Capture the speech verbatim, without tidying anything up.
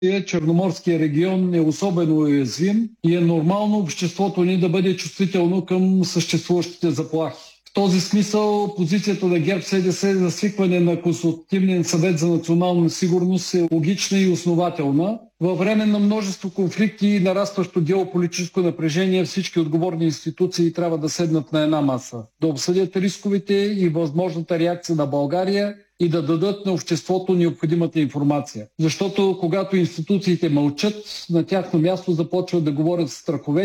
Черноморския регион е особено уязвим и е нормално обществото ни да бъде чувствително към съществуващите заплахи. В този смисъл позицията на ГЕРБ-СДС за свикване на Консултативния съвет за национална сигурност е логична и основателна. Във време на множество конфликти и нарастващо геополитическо напрежение всички отговорни институции трябва да седнат на една маса, да обсъдят рисковете и възможната реакция на България и да дадат на обществото необходимата информация. Защото когато институциите мълчат, на тяхно място започват да говорят страхове,